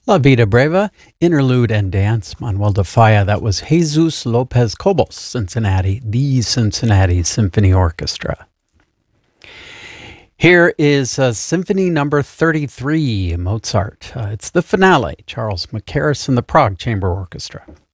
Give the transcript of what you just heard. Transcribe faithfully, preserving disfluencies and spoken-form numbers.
La Vida Brava, Interlude and Dance, Manuel de Falla. That was Jesus Lopez Cobos, Cincinnati, the Cincinnati Symphony Orchestra. Here is uh, Symphony Number thirty-three, Mozart. Uh, it's the finale, Charles Mackerras and the Prague Chamber Orchestra.